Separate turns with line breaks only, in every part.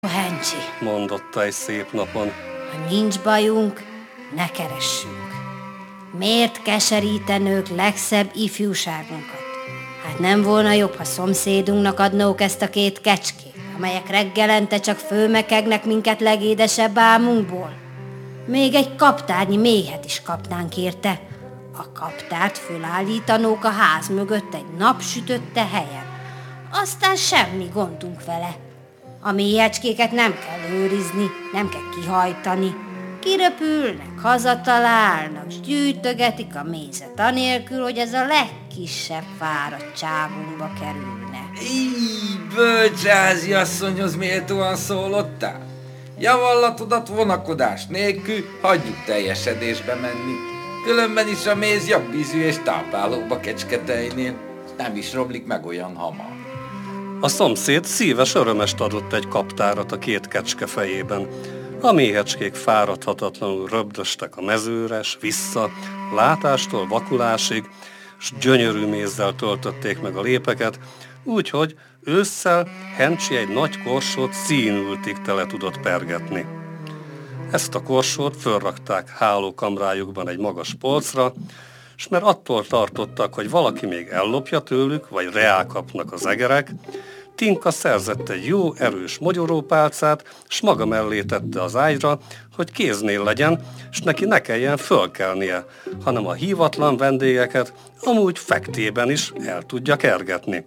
Hencsi,
mondotta egy szép napon.
ha nincs bajunk, ne keressünk. Miért keserítenők legszebb ifjúságunkat? Hát nem volna jobb, ha szomszédunknak adnók ezt a 2 kecskét, amelyek reggelente csak fölmekegnek minket legédesebb álmunkból? Még egy kaptárnyi méhet is kapnánk érte. A kaptárt fölállítanók a ház mögött egy napsütötte helyen. Aztán semmi gondunk vele. A méhecskéket nem kell őrizni, nem kell kihajtani. Kiröpülnek, hazatalálnak, s gyűjtögetik a mézet, anélkül, hogy ez a legkisebb fáradtságunkba kerülne.
Így, bölcsázi asszonyhoz méltóan szólottál? Javallatodat vonakodás nélkül hagyjuk teljesedésbe menni. Különben is a méz jobb ízű és táplálóbb a kecsketejnél. Nem is romlik meg olyan hamar.
A szomszéd szíves örömest adott egy kaptárat a 2 kecske fejében. A méhecskék fáradhatatlanul röbdöstek a mezőre, s vissza, látástól vakulásig, s gyönyörű mézzel töltötték meg a lépeket, úgyhogy ősszel Hencsi egy nagy korsót színültig tele tudott pergetni. Ezt a korsót fölrakták hálókamrájukban egy magas polcra, s mert attól tartottak, hogy valaki még ellopja tőlük, vagy reálkapnak az egerek, Tinka szerzett egy jó, erős mogyorópálcát, s maga mellé tette az ágyra, hogy kéznél legyen, s neki ne kelljen fölkelnie, hanem a hívatlan vendégeket amúgy fektében is el tudja kergetni.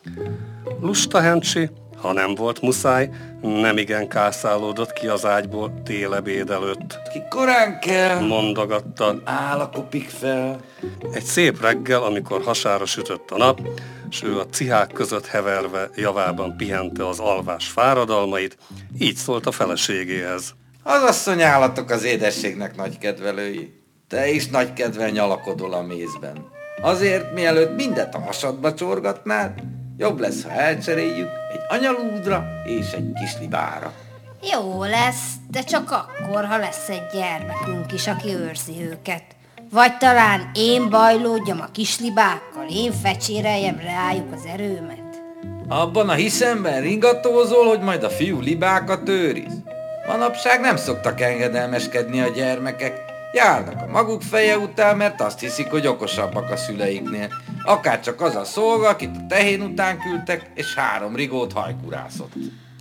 Lusta Hencsi, ha nem volt muszáj, nemigen kászálódott ki az ágyból délebéd előtt.
Ki korán kell,
mondogatta.
áll a kopik fel.
Egy szép reggel, amikor hasára sütött a nap, s ő a cihák között heverve javában pihente az alvás fáradalmait, így szólt a feleségéhez.
Az asszony állatok az édességnek nagy kedvelői. Te is nagy kedvel nyalakodol a mézben. Azért, mielőtt mindet a hasadba csorgatnád, jobb lesz, ha elcseréljük egy anyalúdra és egy kislibára.
Jó lesz, de csak akkor, ha lesz egy gyermekünk is, aki őrzi őket. Vagy talán én bajlódjam a kislibákkal, én fecséreljem rájuk az erőmet.
Abban a hiszemben ringatózol, hogy majd a fiú libákat őriz. Manapság nem szoktak engedelmeskedni a gyermekek. Járnak a maguk feje után, mert azt hiszik, hogy okosabbak a szüleiknél. Akárcsak az a szolga, akit a tehén után küldtek, és 3 rigót hajkurászott.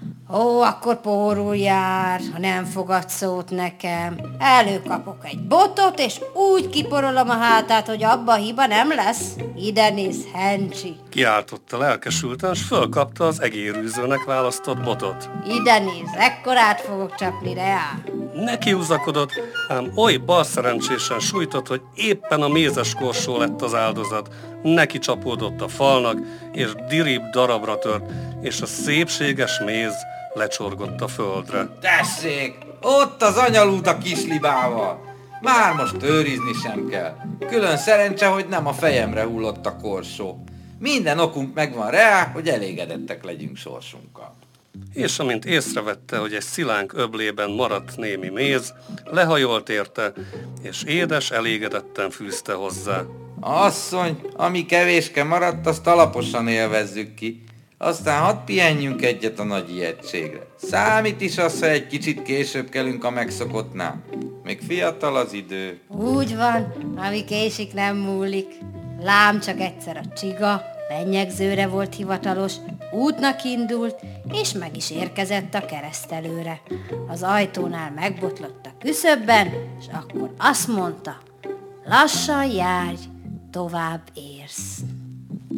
Ó, akkor pórul jár, ha nem fogad szót nekem. Előkapok egy botot, és úgy kiporolom a hátát, hogy abba hiba nem lesz. Ide néz, Hencsi.
Kiáltotta lelkesülten, s fölkapta az egérűzőnek választott botot.
Ide néz, ekkorát fogok csapni, Reál.
Neki húzakodott, ám oly balszerencsésen sújtott, hogy éppen a mézes korsó lett az áldozat. Neki csapódott a falnak, és dirib darabra tört, és a szépséges méz lecsorgott a földre.
Tessék, ott az anyalút a kislibával. Már most őrizni sem kell. Külön szerencse, hogy nem a fejemre hullott a korsó. Minden okunk megvan rá, hogy elégedettek legyünk sorsunkkal.
És amint észrevette, hogy egy szilánk öblében maradt némi méz, lehajolt érte, és édes, elégedetten fűzte hozzá.
Asszony, ami kevéske maradt, azt alaposan élvezzük ki. Aztán hadd pihenjünk egyet a nagy ijegységre. Számít is az, ha egy kicsit később kelünk a megszokottnál. Még fiatal az idő.
Úgy van, ami késik nem múlik. Lám csak egyszer a csiga, benyegzőre volt hivatalos, útnak indult, és meg is érkezett a keresztelőre. Az ajtónál megbotlott a küszöbben, és akkor azt mondta, lassan járj, tovább érsz.